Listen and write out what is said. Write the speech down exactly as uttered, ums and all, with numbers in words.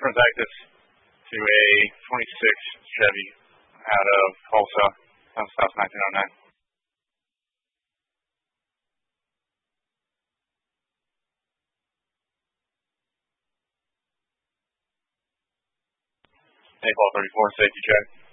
transact this to a twenty-six Chevy out of Tulsa, since nineteen oh nine. April thirty-four, safety check.